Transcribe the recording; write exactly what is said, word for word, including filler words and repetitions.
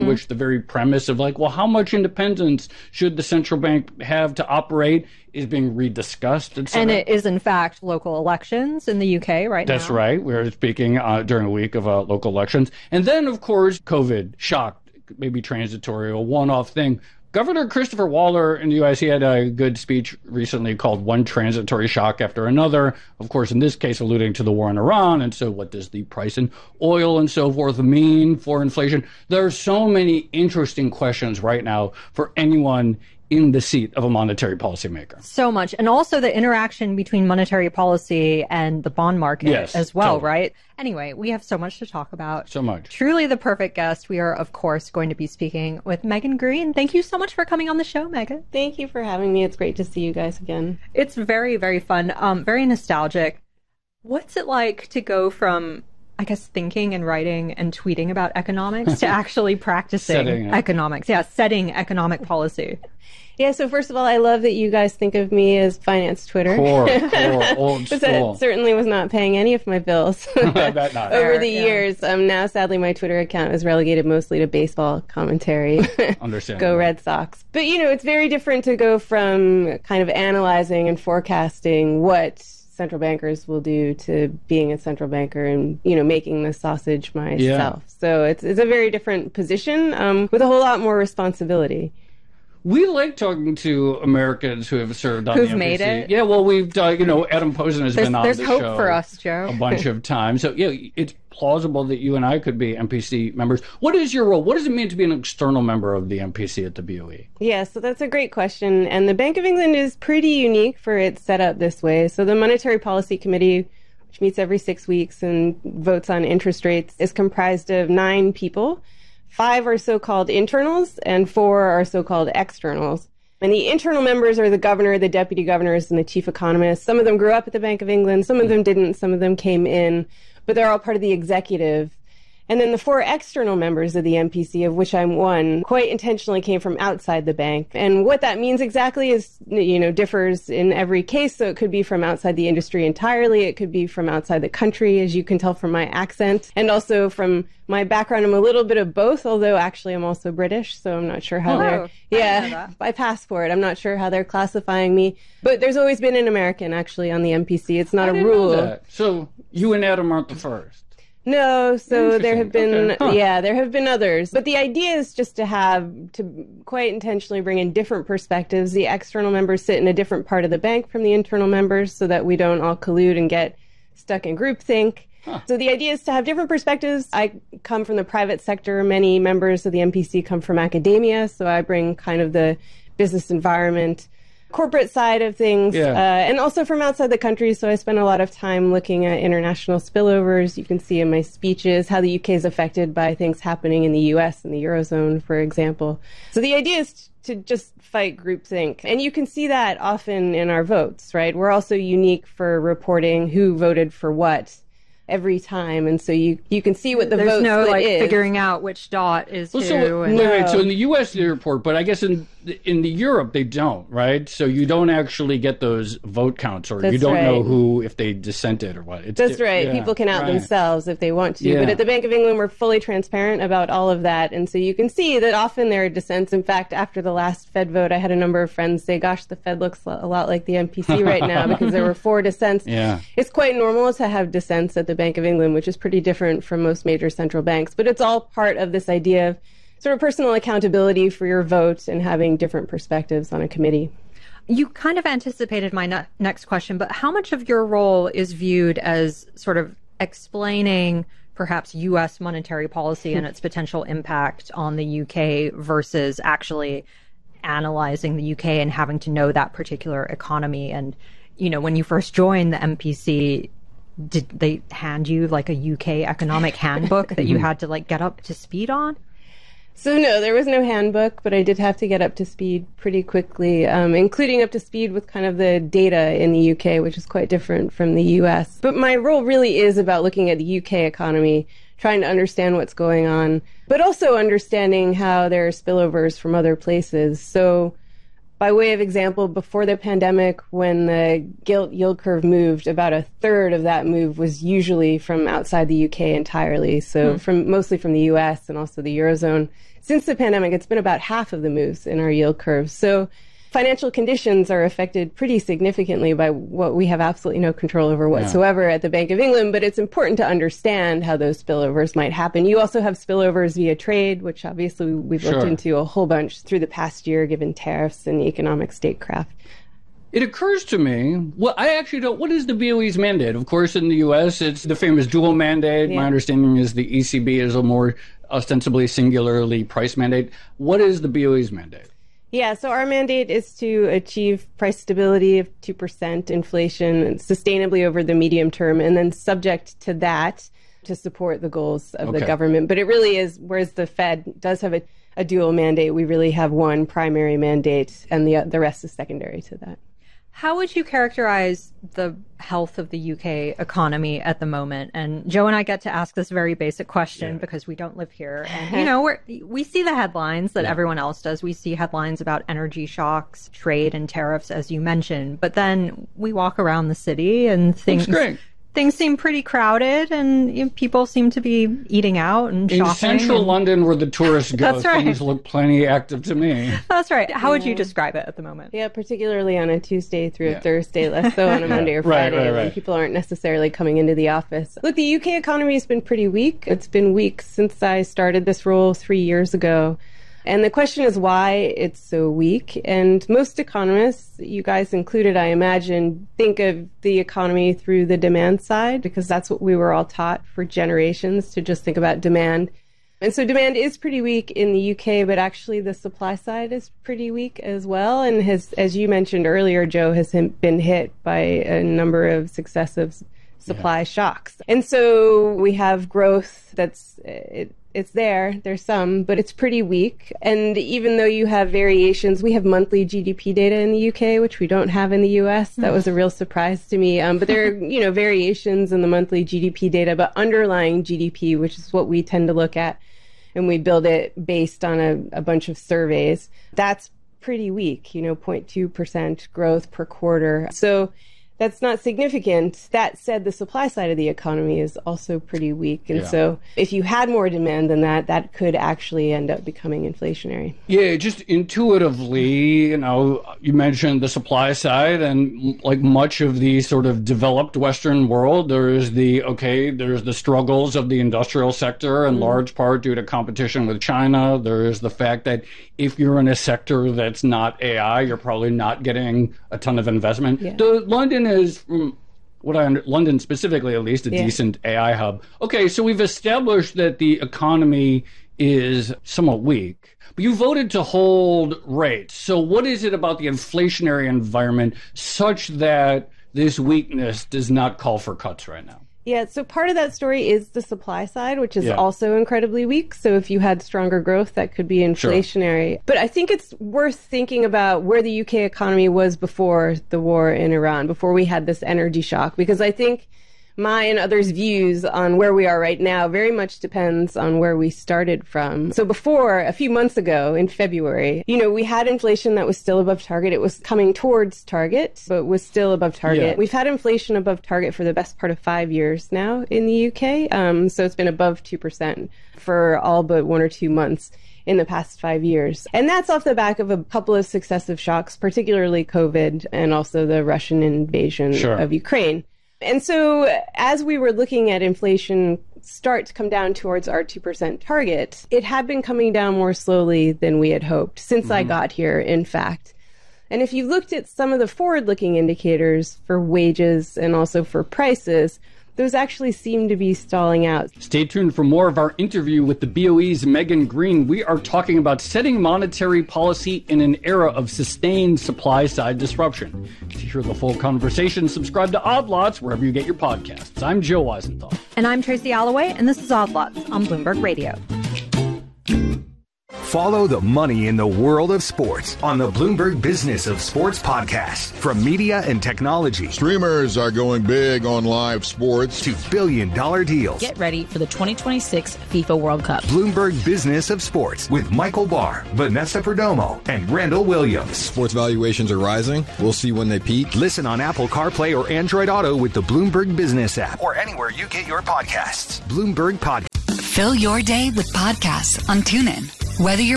in which the very premise of like, well, how much independence should the central bank have to operate is being rediscussed. Et and it is, in fact, local elections in the U K right That's now. That's right. We're speaking uh, during a week of uh, local elections. And then, of course, COVID, shock, maybe transitory, a one-off thing. Governor Christopher Waller in the U S, he had a good speech recently called One Transitory Shock After Another. Of course, in this case, alluding to the war in Iran. And so what does the price in oil and so forth mean for inflation? There are so many interesting questions right now for anyone in the seat of a monetary policymaker. So much. And also the interaction between monetary policy and the bond market yes, as well, totally. right? Anyway, we have so much to talk about. So much. Truly the perfect guest. We are, of course, going to be speaking with Megan Greene. Thank you so much for coming on the show, Megan. Thank you for having me. It's great to see you guys again. It's very, very fun. Um, very nostalgic. What's it like to go from, I guess, thinking and writing and tweeting about economics to actually practicing setting economics? Yeah, setting economic policy. Yeah, so first of all, I love that you guys think of me as finance Twitter. Core, core, old school. That certainly was not paying any of my bills I bet not. over Fair, the yeah. years. Um, now, sadly, my Twitter account is relegated mostly to baseball commentary. Understandable. Go Red Sox. But, you know, it's very different to go from kind of analyzing and forecasting what central bankers will do to being a central banker and, you know, making the sausage myself. Yeah. So it's, it's a very different position um, with a whole lot more responsibility. We like talking to Americans who have served on Who've the M P C. made it. Yeah, well, we've, uh, you know, Adam Posen has There's, been on there's the hope show for us, Joe. a bunch of times. So, yeah, it's plausible that you and I could be M P C members. What is your role? What does it mean to be an external member of the M P C at the B O E? Yeah, so that's a great question. And the Bank of England is pretty unique for its setup this way. So the Monetary Policy Committee, which meets every six weeks and votes on interest rates, is comprised of nine people. Five are so-called internals and four are so-called externals. And the internal members are the governor, the deputy governors, and the chief economist. Some of them grew up at the Bank of England. Some of them didn't. Some of them came in. But they're all part of the executive. And then the four external members of the M P C, of which I'm one, quite intentionally came from outside the bank. And what that means exactly is, you know, differs in every case. So it could be from outside the industry entirely. It could be from outside the country, as you can tell from my accent. And also from my background, I'm a little bit of both, although actually I'm also British. So I'm not sure how Oh, they're, I didn't know yeah, that. by passport. I'm not sure how they're classifying me. But there's always been an American actually on the M P C. It's not I a didn't know rule. that. So you and Adam aren't the first. No, so there have been, Interesting. Okay. Huh. yeah, there have been others. But the idea is just to have, to quite intentionally bring in different perspectives. The external members sit in a different part of the bank from the internal members so that we don't all collude and get stuck in groupthink. Huh. So the idea is to have different perspectives. I come from the private sector. Many members of the M P C come from academia. So I bring kind of the business environment, corporate side of things, Yeah. uh, and also from outside the country. So I spend a lot of time looking at international spillovers. You can see in my speeches how the U K is affected by things happening in the U S and the Eurozone, for example. So the idea is to just fight groupthink. And you can see that often in our votes, right? We're also unique for reporting who voted for what every time. And so you, you can see what the There's vote no split like is. figuring out which dot is Well, who. so, and wait, wait, so No. in the U S they report, but I guess in in the Europe they don't, right? So you don't actually get those vote counts, or you That's don't know right. who, if they dissented or what. It's That's di- right. yeah, People can out right. themselves if they want to. Yeah. But at the Bank of England, we're fully transparent about all of that. And so you can see that often there are dissents. In fact, after the last Fed vote, I had a number of friends say, gosh, the Fed looks a lot like the M P C right now because there were four dissents. Yeah. It's quite normal to have dissents at the Bank of England, which is pretty different from most major central banks. But it's all part of this idea of sort of personal accountability for your vote and having different perspectives on a committee. You kind of anticipated my ne- next question, but how much of your role is viewed as sort of explaining perhaps U S monetary policy and its potential impact on the U K versus actually analyzing the U K and having to know that particular economy? And, you know, when you first joined the M P C, did they hand you like a U K economic handbook that you had to like get up to speed on? So no, there was no handbook, but I did have to get up to speed pretty quickly, um, including up to speed with kind of the data in the U K, which is quite different from the U S. But my role really is about looking at the U K economy, trying to understand what's going on, but also understanding how there are spillovers from other places. So By way of example, before the pandemic, when the gilt yield curve moved, about a third of that move was usually from outside the U K entirely. So hmm. from mostly from the U S and also the Eurozone. Since the pandemic, it's been about half of the moves in our yield curve. So financial conditions are affected pretty significantly by what we have absolutely no control over whatsoever yeah. at the Bank of England, but it's important to understand how those spillovers might happen. You also have spillovers via trade, which obviously we've sure. looked into a whole bunch through the past year, given tariffs and economic statecraft. It occurs to me, well, I actually don't, what is the B O E's mandate? Of course, in the U S, it's the famous dual mandate. Yeah. My understanding is the E C B is a more ostensibly singularly price mandate. What is the B O E's mandate? Yeah, so our mandate is to achieve price stability of two percent inflation sustainably over the medium term, and then subject to that to support the goals of okay. the government. But it really is, whereas the Fed does have a, a dual mandate, we really have one primary mandate, and the the rest is secondary to that. How would you characterize the health of the U K economy at the moment? And Joe and I get to ask this very basic question yeah. because we don't live here. And, you know, we're, we see the headlines that yeah. everyone else does. We see headlines about energy shocks, trade, and tariffs, as you mentioned. But then we walk around the city and things... Things seem prety crowded, and you know, people seem to be eating out and shopping. In central and... London, where the tourists go, That's right. things look plenty active to me. That's right. How yeah. would you describe it at the moment? Yeah, particularly on a Tuesday through yeah. a Thursday, less so on a Monday or Friday, right, right, right. when people aren't necessarily coming into the office. Look, the U K economy has been pretty weak. It's been weak since I started this role three years ago. And the question is why it's so weak. And most economists, you guys included, I imagine, think of the economy through the demand side, because that's what we were all taught for generations, to just think about demand. And so demand is pretty weak in the U K, but actually the supply side is pretty weak as well. And has, as you mentioned earlier, Joe, has been hit by a number of successive supply yeah. shocks. And so we have growth that's... It, It's there. There's some, but it's pretty weak. And even though you have variations, we have monthly G D P data in the U K, which we don't have in the U S. That was a real surprise to me. Um, but there are, you know, variations in the monthly G D P data, but underlying G D P, which is what we tend to look at, and we build it based on a, a bunch of surveys, that's pretty weak, you know, zero point two percent growth per quarter. So that's not significant. That said, the supply side of the economy is also pretty weak. And yeah. so if you had more demand than that, that could actually end up becoming inflationary. Yeah, just intuitively, you know, you mentioned the supply side, and like much of the sort of developed Western world, there is the, okay, there's the struggles of the industrial sector in mm-hmm. large part due to competition with China. There is the fact that if you're in a sector that's not A I, you're probably not getting a ton of investment. Yeah. The London is, from what I under, London specifically at least, a yeah. decent A I hub. Okay, so we've established that the economy is somewhat weak, but you voted to hold rates. So what is it about the inflationary environment such that this weakness does not call for cuts right now? Yeah, so part of that story is the supply side, which is yeah. also incredibly weak. So if you had stronger growth, that could be inflationary. Sure. But I think it's worth thinking about where the U K economy was before the war in Iran, before we had this energy shock, because I think my and others' views on where we are right now very much depends on where we started from. So before, a few months ago in February, you know, we had inflation that was still above target. It was coming towards target, but was still above target. Yeah. We've had inflation above target for the best part of five years now in the U K. Um, so it's been above two percent for all but one or two months in the past five years. And that's off the back of a couple of successive shocks, particularly COVID and also the Russian invasion sure. of Ukraine. And so as we were looking at inflation start to come down towards our two percent target, it had been coming down more slowly than we had hoped since mm-hmm. I got here, in fact. And if you looked at some of the forward-looking indicators for wages and also for prices, those actually seem to be stalling out. Stay tuned for more of our interview with the B O E's Megan Green. We are talking about setting monetary policy in an era of sustained supply-side disruption. To hear the full conversation, subscribe to Odd Lots wherever you get your podcasts. I'm Joe Weisenthal. And I'm Tracy Alloway, and this is Odd Lots on Bloomberg Radio. Follow the money in the world of sports on the Bloomberg Business of Sports podcast. From media and technology. Streamers are going big on live sports. To billion dollar deals. Get ready for the twenty twenty-six FIFA World Cup. Bloomberg Business of Sports with Michael Barr, Vanessa Perdomo, and Randall Williams. Sports valuations are rising. We'll see when they peak. Listen on Apple CarPlay or Android Auto with the Bloomberg Business app or anywhere you get your podcasts. Bloomberg Podcast. Fill your day with podcasts on TuneIn. Whether you're